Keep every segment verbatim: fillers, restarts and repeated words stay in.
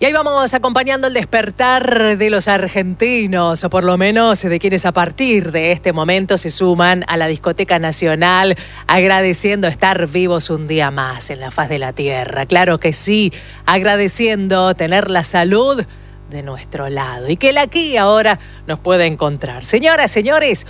Y ahí vamos acompañando el despertar de los argentinos, o por lo menos de quienes a partir de este momento se suman a la Discoteca Nacional, agradeciendo estar vivos un día más en la faz de la tierra. Claro que sí, agradeciendo tener la salud de nuestro lado y que el aquí ahora nos pueda encontrar. Señoras, señores,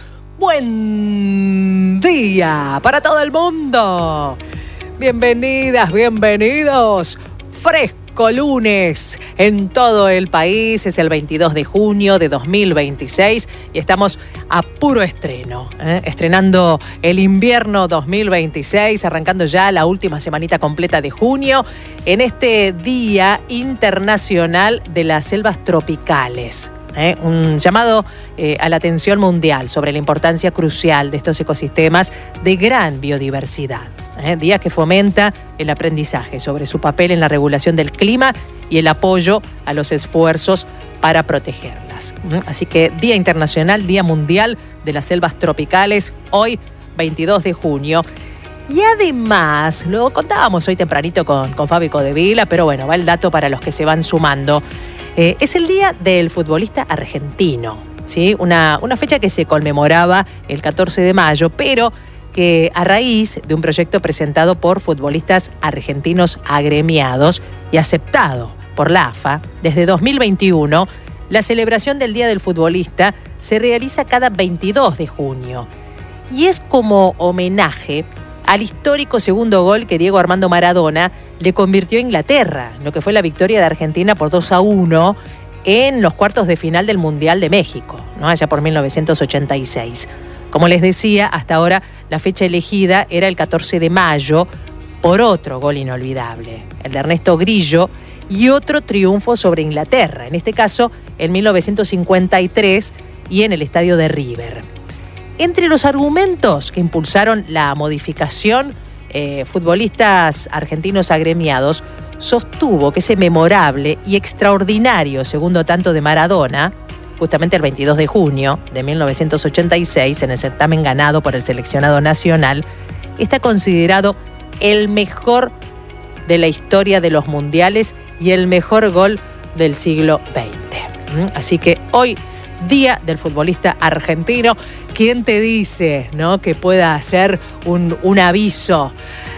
buen día para todo el mundo. Bienvenidas, bienvenidos. Fresco lunes en todo el país, es el veintidós de junio de dos mil veintiséis y estamos a puro estreno, ¿eh? estrenando el invierno dos mil veintiséis, arrancando ya la última semanita completa de junio en este Día Internacional de las Selvas Tropicales. ¿Eh? Un llamado eh, a la atención mundial sobre la importancia crucial de estos ecosistemas de gran biodiversidad. ¿Eh? Día que fomenta el aprendizaje sobre su papel en la regulación del clima y el apoyo a los esfuerzos para protegerlas. ¿Eh? Así que Día Internacional, Día Mundial de las Selvas Tropicales, hoy veintidós de junio. Y además, lo contábamos hoy tempranito con, con Fabi Codevila, pero bueno, va el dato para los que se van sumando. Eh, es el Día del Futbolista Argentino, ¿sí? Una, una fecha que se conmemoraba el catorce de mayo, pero que a raíz de un proyecto presentado por futbolistas argentinos agremiados y aceptado por la A F A, desde dos mil veintiuno, la celebración del Día del Futbolista se realiza cada veintidós de junio. Y es como homenaje al histórico segundo gol que Diego Armando Maradona le convirtió a Inglaterra, lo que fue la victoria de Argentina por dos a uno en los cuartos de final del Mundial de México, ¿no? Allá por mil novecientos ochenta y seis. Como les decía, hasta ahora la fecha elegida era el catorce de mayo por otro gol inolvidable, el de Ernesto Grillo, y otro triunfo sobre Inglaterra, en este caso en mil novecientos cincuenta y tres y en el estadio de River. Entre los argumentos que impulsaron la modificación, eh, futbolistas argentinos agremiados sostuvo que ese memorable y extraordinario segundo tanto de Maradona, justamente el veintidós de junio de mil novecientos ochenta y seis, en el certamen ganado por el seleccionado nacional, está considerado el mejor de la historia de los mundiales y el mejor gol del siglo veinte. Así que hoy, Día del Futbolista Argentino, ¿quién te dice, ¿no?, que pueda hacer un, un aviso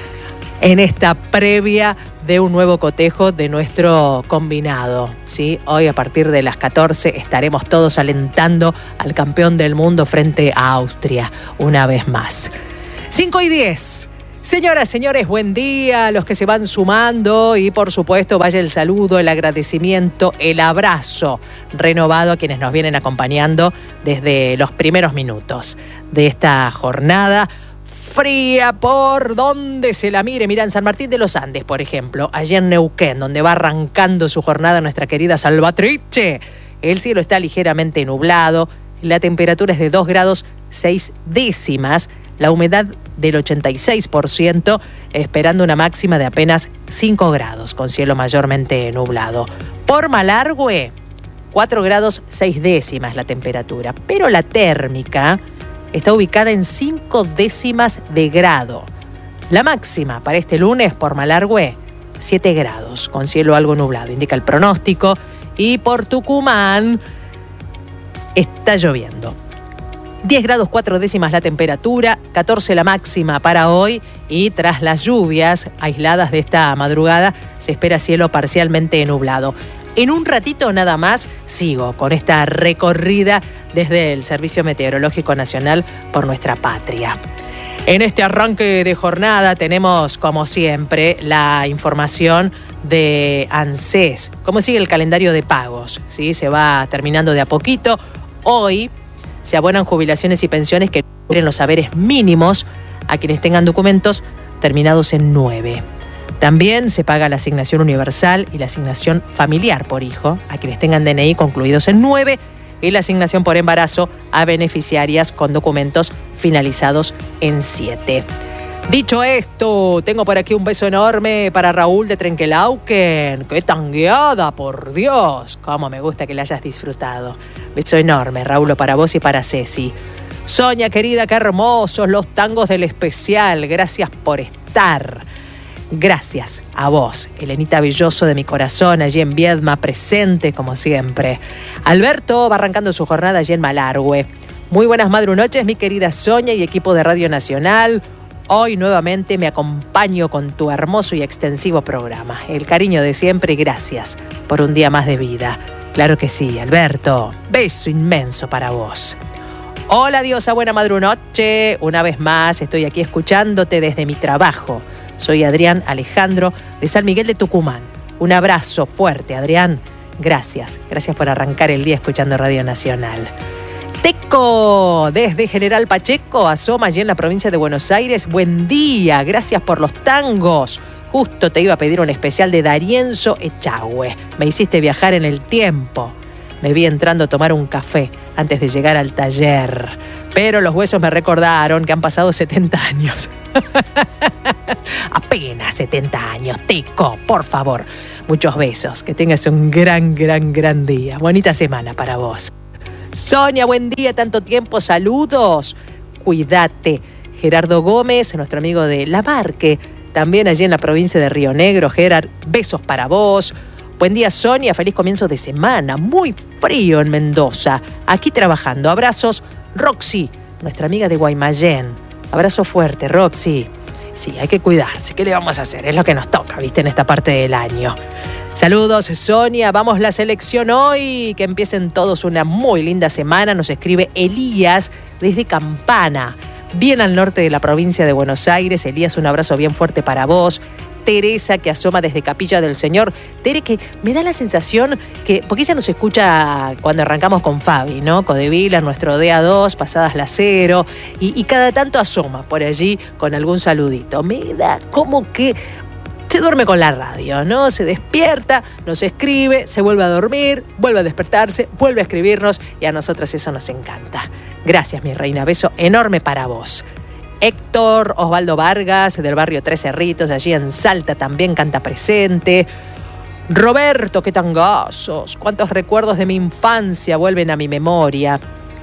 en esta previa de un nuevo cotejo de nuestro combinado? ¿Sí? Hoy a partir de las catorce estaremos todos alentando al campeón del mundo frente a Austria una vez más. cinco y diez. Señoras, señores, buen día a los que se van sumando y por supuesto vaya el saludo, el agradecimiento, el abrazo renovado a quienes nos vienen acompañando desde los primeros minutos de esta jornada fría por donde se la mire. Mira, en San Martín de los Andes, por ejemplo, allí en Neuquén, donde va arrancando su jornada nuestra querida Salvatrice, el cielo está ligeramente nublado, la temperatura es de dos grados seis décimas, la humedad del ochenta y seis por ciento, esperando una máxima de apenas cinco grados, con cielo mayormente nublado. Por Malargüe, cuatro grados seis décimas la temperatura, pero la térmica está ubicada en cinco décimas de grado. La máxima para este lunes por Malargüe, siete grados, con cielo algo nublado, indica el pronóstico. Y por Tucumán está lloviendo. diez grados cuatro décimas la temperatura, catorce la máxima para hoy y tras las lluvias aisladas de esta madrugada se espera cielo parcialmente nublado. En un ratito nada más sigo con esta recorrida desde el Servicio Meteorológico Nacional por nuestra patria. En este arranque de jornada tenemos, como siempre, la información de ANSES. ¿Cómo sigue el calendario de pagos? ¿Sí? Se va terminando de a poquito. Hoy se abonan jubilaciones y pensiones que cubren los saberes mínimos a quienes tengan documentos terminados en nueve. También se paga la asignación universal y la asignación familiar por hijo a quienes tengan D N I concluidos en nueve y la asignación por embarazo a beneficiarias con documentos finalizados en siete. Dicho esto, tengo por aquí un beso enorme para Raúl de Trenquelauquen. ¡Qué tangueada, por Dios! Cómo me gusta que la hayas disfrutado. Beso enorme, Raúl, para vos y para Ceci. Sonia, querida, qué hermosos los tangos del especial. Gracias por estar. Gracias a vos, Elenita Belloso de mi corazón, allí en Viedma, presente como siempre. Alberto va arrancando su jornada allí en Malargüe. Muy buenas madrunoches, mi querida Sonia y equipo de Radio Nacional. Hoy nuevamente me acompaño con tu hermoso y extensivo programa. El cariño de siempre y gracias por un día más de vida. Claro que sí, Alberto. Beso inmenso para vos. Hola, diosa, buena madrunoche. Una vez más estoy aquí escuchándote desde mi trabajo. Soy Adrián Alejandro de San Miguel de Tucumán. Un abrazo fuerte, Adrián. Gracias, gracias por arrancar el día escuchando Radio Nacional. Teco, desde General Pacheco, asoma allí en la provincia de Buenos Aires. Buen día, gracias por los tangos. Justo te iba a pedir un especial de Darienzo Echagüe. Me hiciste viajar en el tiempo. Me vi entrando a tomar un café antes de llegar al taller. Pero los huesos me recordaron que han pasado setenta años. Apenas setenta años, Teco, por favor. Muchos besos, que tengas un gran, gran, gran día. Bonita semana para vos. Sonia, buen día, tanto tiempo, saludos. Cuídate. Gerardo Gómez, nuestro amigo de La Marque, también allí en la provincia de Río Negro. Gerard, besos para vos. Buen día, Sonia, feliz comienzo de semana. Muy frío en Mendoza. Aquí trabajando. Abrazos, Roxy, nuestra amiga de Guaymallén. Abrazo fuerte, Roxy. Sí, hay que cuidarse. ¿Qué le vamos a hacer? Es lo que nos toca, ¿viste? En esta parte del año. Saludos, Sonia. Vamos la selección hoy. Que empiecen todos una muy linda semana. Nos escribe Elías desde Campana, bien al norte de la provincia de Buenos Aires. Elías, un abrazo bien fuerte para vos. Teresa, que asoma desde Capilla del Señor. Tere, que me da la sensación que, porque ella nos escucha cuando arrancamos con Fabi, ¿no? Codevila, nuestro D A dos, pasadas las cero, y, y cada tanto asoma por allí con algún saludito. Me da como que se duerme con la radio, ¿no? Se despierta, nos escribe, se vuelve a dormir, vuelve a despertarse, vuelve a escribirnos, y a nosotros eso nos encanta. Gracias, mi reina. Beso enorme para vos. Héctor Osvaldo Vargas, del barrio Tres Cerritos, allí en Salta, también canta presente. Roberto, qué tangazos, cuántos recuerdos de mi infancia vuelven a mi memoria.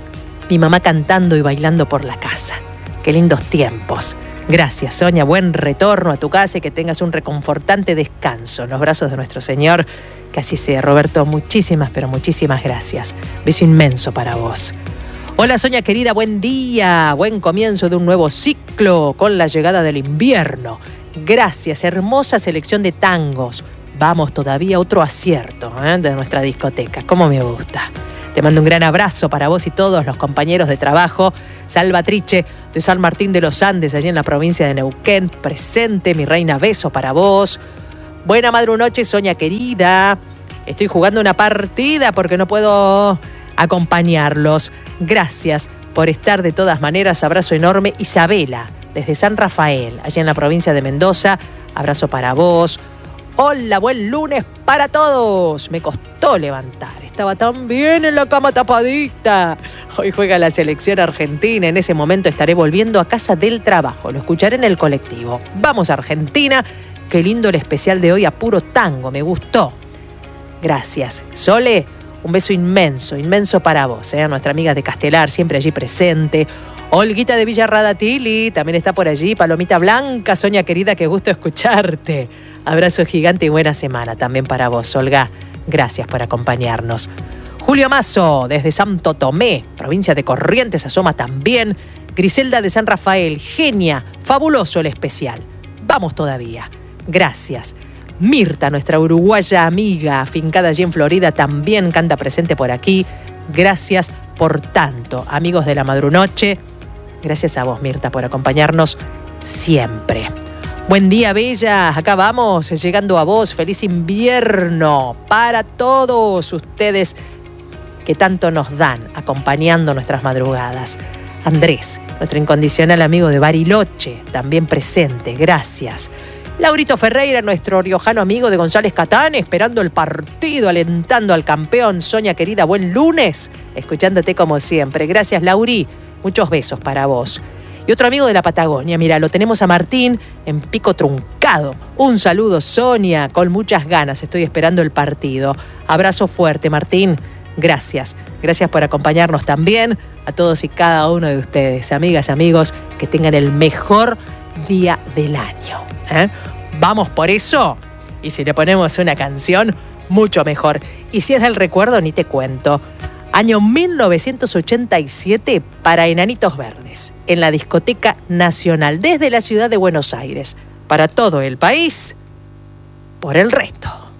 Mi mamá cantando y bailando por la casa. Qué lindos tiempos. Gracias, Sonia, buen retorno a tu casa y que tengas un reconfortante descanso en los brazos de nuestro Señor. Que así sea, Roberto, muchísimas, pero muchísimas gracias. Beso inmenso para vos. Hola, Sonia querida, buen día, buen comienzo de un nuevo ciclo con la llegada del invierno. Gracias, hermosa selección de tangos. Vamos, todavía otro acierto ¿eh? de nuestra discoteca, cómo me gusta. Te mando un gran abrazo para vos y todos los compañeros de trabajo. Salvatrice de San Martín de los Andes, allí en la provincia de Neuquén, presente, mi reina, beso para vos. Buena madrunoche, Sonia querida. Estoy jugando una partida porque no puedo acompañarlos. Gracias por estar de todas maneras. Abrazo enorme. Isabela, desde San Rafael, allá en la provincia de Mendoza. Abrazo para vos. Hola, buen lunes para todos. Me costó levantar. Estaba tan bien en la cama tapadita. Hoy juega la selección argentina. En ese momento estaré volviendo a casa del trabajo. Lo escucharé en el colectivo. Vamos, Argentina. Qué lindo el especial de hoy a puro tango. Me gustó. Gracias. Sole, un beso inmenso, inmenso para vos, ¿eh? Nuestra amiga de Castelar, siempre allí presente. Olguita de Villarradatili, también está por allí. Palomita Blanca, Sonia querida, qué gusto escucharte. Abrazo gigante y buena semana también para vos, Olga. Gracias por acompañarnos. Julio Mazo, desde Santo Tomé, provincia de Corrientes, asoma también. Griselda de San Rafael, genia, fabuloso el especial. Vamos todavía. Gracias. Mirta, nuestra uruguaya amiga, afincada allí en Florida, también canta presente por aquí. Gracias por tanto, amigos de la madrunoche. Gracias a vos, Mirta, por acompañarnos siempre. Buen día, Bella. Acá vamos, llegando a vos. Feliz invierno para todos ustedes que tanto nos dan acompañando nuestras madrugadas. Andrés, nuestro incondicional amigo de Bariloche, también presente. Gracias. Laurito Ferreira, nuestro riojano amigo de González Catán, esperando el partido, alentando al campeón. Sonia querida, buen lunes, escuchándote como siempre. Gracias, Lauri. Muchos besos para vos. Y otro amigo de la Patagonia, mira, lo tenemos a Martín en Pico Truncado. Un saludo, Sonia, con muchas ganas. Estoy esperando el partido. Abrazo fuerte, Martín. Gracias. Gracias por acompañarnos también. A todos y cada uno de ustedes, amigas, amigos, que tengan el mejor día del año. ¿eh? Vamos por eso. Y si le ponemos una canción, mucho mejor. Y si es del recuerdo, ni te cuento. Año mil novecientos ochenta y siete para Enanitos Verdes, en la Discoteca Nacional, desde la ciudad de Buenos Aires, para todo el país, por el resto.